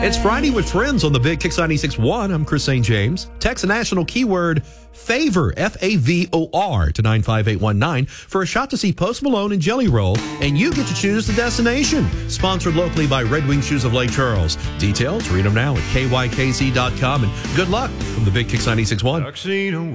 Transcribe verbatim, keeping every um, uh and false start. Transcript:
It's Friday with Friends on the Big Kix ninety-six point one. I'm Chris Saint James. Text the national keyword FAVOR, F A V O R, to nine five eight one nine for a shot to see Post Malone and Jelly Roll, and you get to choose the destination. Sponsored locally by Red Wing Shoes of Lake Charles. Details, read them now at K Y K Z dot com, and good luck from the Big Kix ninety-six point one.